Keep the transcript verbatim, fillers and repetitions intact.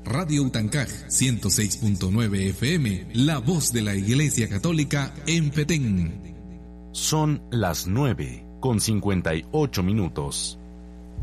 Radio Utancaj ciento seis punto nueve F M, la voz de la Iglesia Católica en Petén. Son las nueve con cincuenta y ocho minutos.